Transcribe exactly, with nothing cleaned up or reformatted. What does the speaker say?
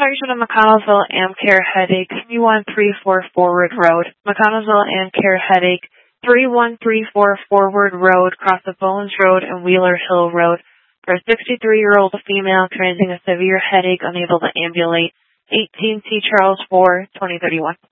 intersection of McConnellsville and Amcare Headache, three one three four Forward Road. McConnellsville and Amcare Headache, three one three four Forward Road, cross of Bones Road and Wheeler Hill Road. For a sixty-three-year-old female experiencing a severe headache, unable to ambulate. eighteen C Charles four, twenty thirty-one.